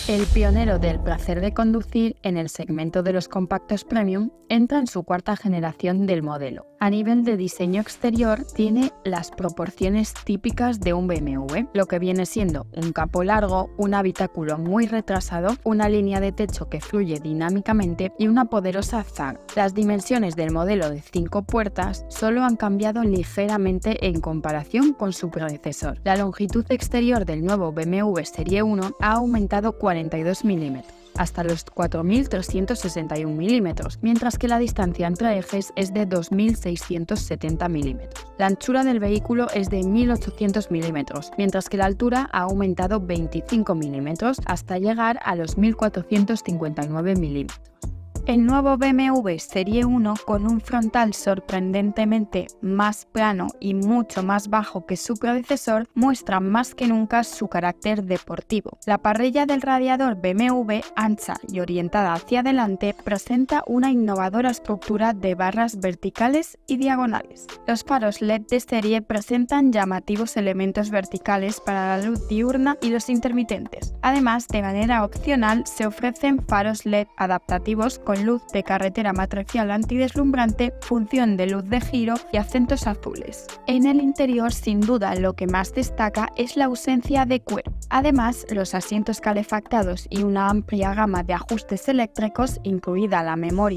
El pionero del placer de conducir en el segmento de los compactos premium entra en su cuarta generación del modelo. A nivel de diseño exterior tiene las proporciones típicas de un BMW, lo que viene siendo un capó largo, un habitáculo muy retrasado, una línea de techo que fluye dinámicamente y una poderosa zaga. Las dimensiones del modelo de 5 puertas solo han cambiado ligeramente en comparación con su predecesor. La longitud exterior del nuevo BMW Serie 1 ha aumentado 42 mm, hasta los 4.361 mm, mientras que la distancia entre ejes es de 2.670 mm. La anchura del vehículo es de 1.800 mm, mientras que la altura ha aumentado 25 mm hasta llegar a los 1.459 mm. El nuevo BMW Serie 1, con un frontal sorprendentemente más plano y mucho más bajo que su predecesor, muestra más que nunca su carácter deportivo. La parrilla del radiador BMW, ancha y orientada hacia adelante, presenta una innovadora estructura de barras verticales y diagonales. Los faros LED de serie presentan llamativos elementos verticales para la luz diurna y los intermitentes. Además, de manera opcional, se ofrecen faros LED adaptativos con luz de carretera matricial antideslumbrante, función de luz de giro y acentos azules. En el interior, sin duda, lo que más destaca es la ausencia de cuero. Además, los asientos calefactados y una amplia gama de ajustes eléctricos, incluida la memoria